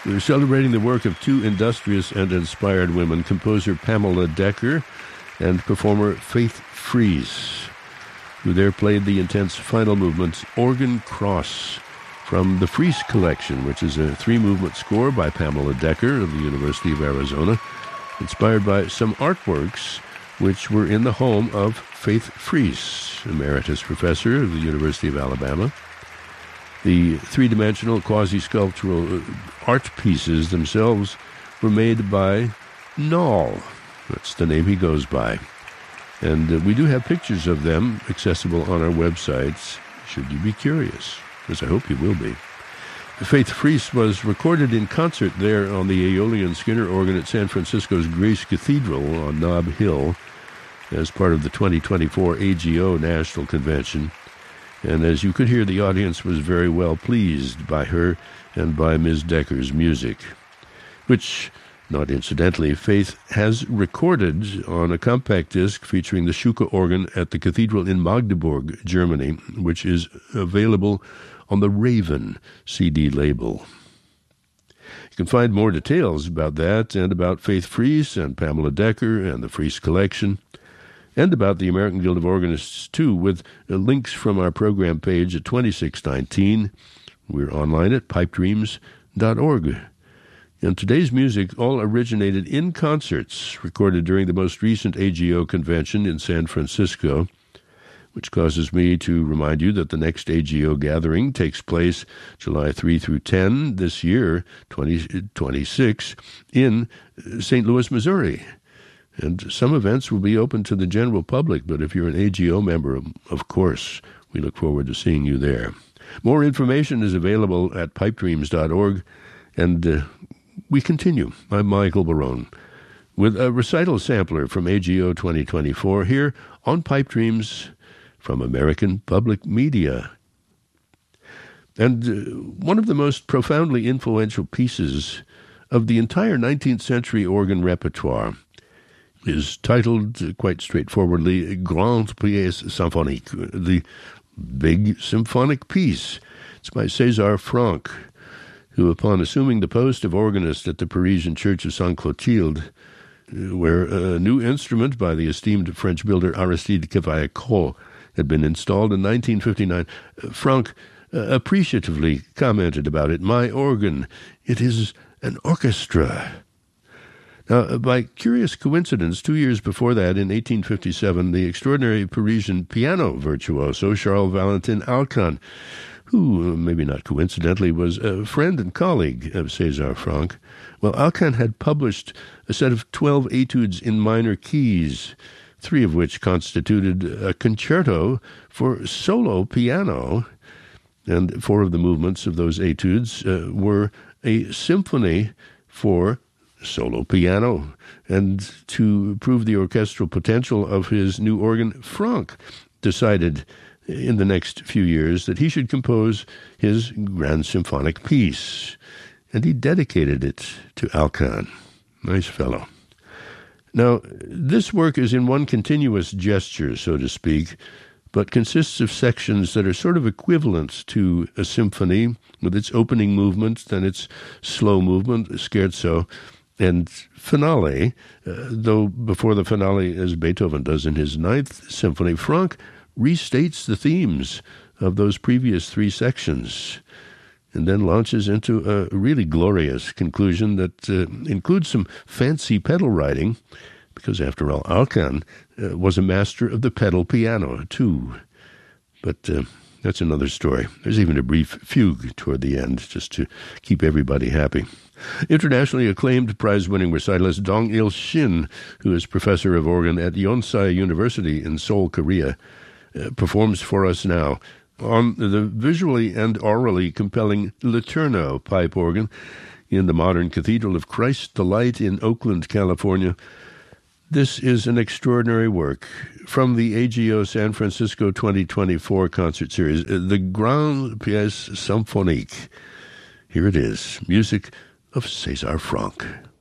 We're celebrating the work of two industrious and inspired women, composer Pamela Decker and performer Faith Fries, who there played the intense final movement, Organ Cross, from the Fries Collection, which is a three-movement score by Pamela Decker of the University of Arizona, inspired by some artworks which were in the home of Faith Fries, emeritus professor of the University of Alabama. The three-dimensional quasi-sculptural art pieces themselves were made by Noll. That's the name he goes by. And we do have pictures of them accessible on our websites, should you be curious, as I hope you will be. Faith Fries was recorded in concert there on the Aeolian Skinner organ at San Francisco's Grace Cathedral on Nob Hill as part of the 2024 AGO National Convention. And as you could hear, the audience was very well pleased by her and by Ms. Decker's music, which, not incidentally, Faith has recorded on a compact disc featuring the Schucke organ at the cathedral in Magdeburg, Germany, which is available on the Raven CD label. You can find more details about that and about Faith Fries and Pamela Decker and the Fries Collection, and about the American Guild of Organists, too, with links from our program page at 2619. We're online at pipedreams.org. And today's music all originated in concerts recorded during the most recent AGO convention in San Francisco, which causes me to remind you that the next AGO gathering takes place July 3 through 10 this year, 2026, in St. Louis, Missouri. And some events will be open to the general public, but if you're an AGO member, of course, we look forward to seeing you there. More information is available at pipedreams.org, and we continue. I'm Michael Barone with a recital sampler from AGO 2024 here on Pipe Dreams from American Public Media. And one of the most profoundly influential pieces of the entire 19th century organ repertoire is titled, quite straightforwardly, Grande Pièce Symphonique, the Big Symphonic Piece. It's by César Franck, who, upon assuming the post of organist at the Parisian Church of Sainte Clotilde, where a new instrument by the esteemed French builder Aristide Cavaillé-Coll had been installed in 1959, Franck appreciatively commented about it, "My organ, it is an orchestra." Now, by curious coincidence, 2 years before that, in 1857, the extraordinary Parisian piano virtuoso Charles Valentin Alcan, who, maybe not coincidentally, was a friend and colleague of César Franck, well, Alcan had published a set of 12 etudes in minor keys, 3 of which constituted a concerto for solo piano, and 4 of the movements of those etudes were a symphony for solo piano. And to prove the orchestral potential of his new organ, Franck decided in the next few years that he should compose his grand symphonic piece, and he dedicated it to Alcan. Nice fellow. Now, this work is in one continuous gesture, so to speak, but consists of sections that are sort of equivalent to a symphony, with its opening movement, then its slow movement, scherzo, and finale, though before the finale, as Beethoven does in his 9th Symphony, Franck restates the themes of those previous 3 sections, and then launches into a really glorious conclusion that includes some fancy pedal writing, because after all, Alcan was a master of the pedal piano, too. But that's another story. There's even a brief fugue toward the end, just to keep everybody happy. Internationally acclaimed prize-winning recitalist Dong-il Shin, who is professor of organ at Yonsei University in Seoul, Korea, performs for us now on the visually and aurally compelling Laterno pipe organ in the modern Cathedral of Christ the Light in Oakland, California. This is an extraordinary work from the AGO San Francisco 2024 concert series, the Grande Pièce Symphonique. Here it is, music of César Franck.